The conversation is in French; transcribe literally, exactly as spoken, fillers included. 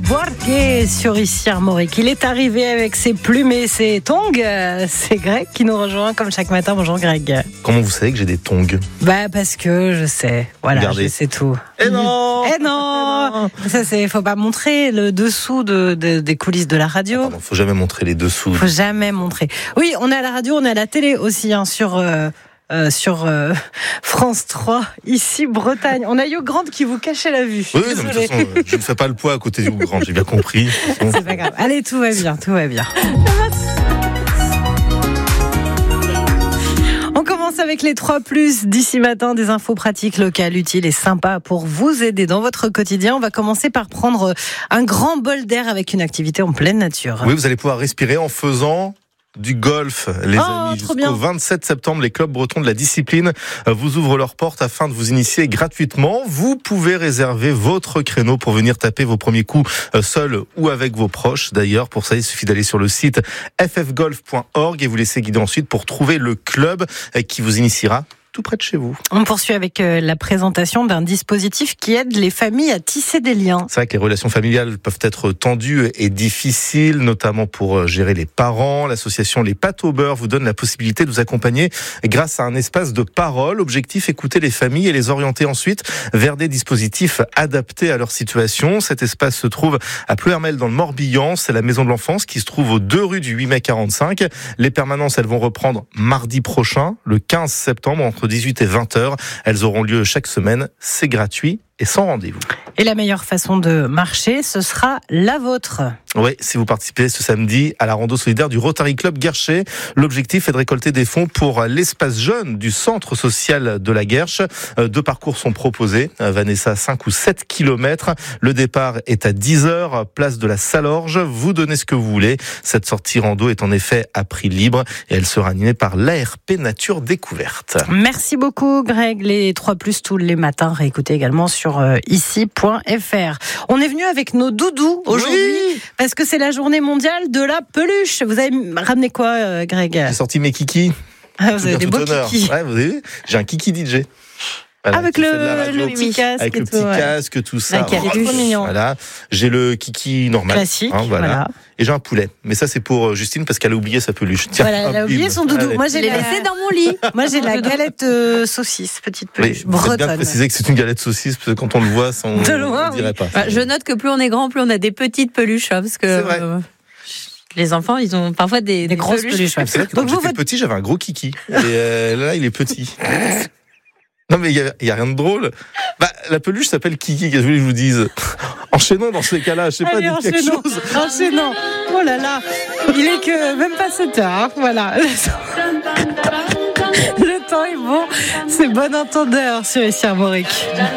Buarque sur ici Armorique. Il est arrivé avec ses plumes et ses tongs. C'est Greg qui nous rejoint comme chaque matin. Bonjour Greg. Comment vous savez que j'ai des tongs? Bah parce que je sais. Voilà, Regardez. Je sais tout. Eh non Eh non Ça c'est, faut pas montrer le dessous de, de, des coulisses de la radio. Ah, pardon, faut jamais montrer les dessous. Faut jamais montrer. Oui, on est à la radio, on est à la télé aussi hein, sur... Euh, Euh, sur euh, France trois, ici Bretagne. On a Hugh Grant qui vous cachait la vue. Oui, non, mais de toute façon, je ne fais pas le poids à côté du Hugh Grant, j'ai bien compris. C'est pas grave. Allez, tout va bien, tout va bien. On commence avec les trois plus d'ici matin, des infos pratiques, locales, utiles et sympas pour vous aider dans votre quotidien. On va commencer par prendre un grand bol d'air avec une activité en pleine nature. Oui, vous allez pouvoir respirer en faisant du golf, les oh, amis. Jusqu'au vingt-sept septembre, les clubs bretons de la discipline vous ouvrent leurs portes afin de vous initier gratuitement. Vous pouvez réserver votre créneau pour venir taper vos premiers coups seul ou avec vos proches. D'ailleurs, pour ça, il suffit d'aller sur le site f f golf point org et vous laisser guider ensuite pour trouver le club qui vous initiera tout près de chez vous. On poursuit avec la présentation d'un dispositif qui aide les familles à tisser des liens. C'est vrai que les relations familiales peuvent être tendues et difficiles, notamment pour gérer les parents. L'association Les Pâtes au beurre vous donne la possibilité de vous accompagner grâce à un espace de parole. Objectif, écouter les familles et les orienter ensuite vers des dispositifs adaptés à leur situation. Cet espace se trouve à Pleuhermel dans le Morbihan. C'est la maison de l'enfance qui se trouve aux deux rue du huit mai quarante-cinq. Les permanences, elles vont reprendre mardi prochain, le quinze septembre, entre dix-huit et vingt heures. Elles auront lieu chaque semaine. C'est gratuit et sans rendez-vous. Et la meilleure façon de marcher, ce sera la vôtre. Oui, si vous participez ce samedi à la rando solidaire du Rotary Club Guerchet, l'objectif est de récolter des fonds pour l'espace jeune du centre social de la Guerche. Deux parcours sont proposés. Vanessa, cinq ou sept kilomètres. Le départ est à dix heures, place de la Salorge. Vous donnez ce que vous voulez. Cette sortie rando est en effet à prix libre et elle sera animée par l'A R P Nature Découverte. Merci beaucoup Greg. Les trois plus tous les matins, réécoutez également sur euh, ici point f r. On est venu avec nos doudous aujourd'hui. Oui, parce que c'est la journée mondiale de la peluche. Vous avez ramené quoi, euh, Greg? J'ai sorti mes kikis. Ah, vous avez des beaux honneur. Kikis. Ouais, vous avez vu, j'ai un kiki D J. Voilà, avec le, le petit casque, avec et le tout, petit ouais. casque, tout ça. C'est trop mignon. Voilà, j'ai le kiki normal, classique, hein, voilà. voilà. Et j'ai un poulet. Mais ça, c'est pour Justine parce qu'elle a oublié sa peluche. Tiens, voilà, elle a oublié son doudou. Allez. Moi, j'ai l'ai la... laissé dans mon lit. Moi, j'ai la galette euh, saucisse, petite peluche oui, bretonne. Bien préciser que c'est une galette saucisse parce que quand on le voit, ça, on de loin, ne dirait oui. pas. Bah, je note que plus on est grand, plus on a des petites peluches, hein, parce que c'est vrai. Euh, les enfants, ils ont parfois des, des, des grosses peluches. peluches. Ouais. C'est vrai que quand donc j'étais vous faites... petit, j'avais un gros kiki. Et euh, là, il est petit. Non mais il y, y a rien de drôle. Bah la peluche s'appelle Kiki. Qu'est-ce que je vous dise? Enchaînons dans ces cas-là. Je sais Allez, pas, dites quelque chose. Enchaînons. Oh là là. Il est que même pas sept heures. Hein. Voilà. Le temps est bon. C'est bon entendeur sur les Armorique.